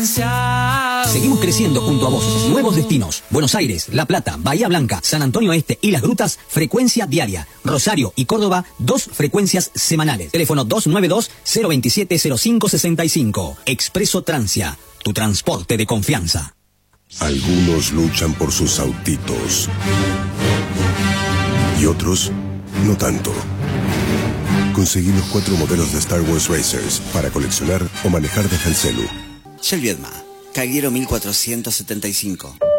ansiado. Seguimos creciendo junto a vos. Nuevos destinos: Buenos Aires, La Plata, Bahía Blanca, San Antonio Este y Las Grutas, frecuencia diaria. Rosario y Córdoba, 2 frecuencias semanales. Teléfono 292-027-0565. Expreso Transia, tu transporte de confianza. Algunos luchan por sus autitos y otros no tanto. Conseguí los 4 modelos de Star Wars Racers para coleccionar o manejar desde el celu. Shell Viedma, Caguero 1475.